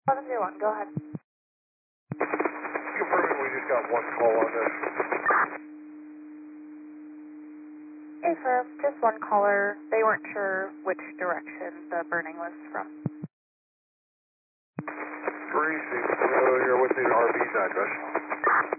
1101, go ahead. Confirming we just got one call on this. Affirm, just one caller. They weren't sure which direction the burning was from. Gracie, you're with the RV's address.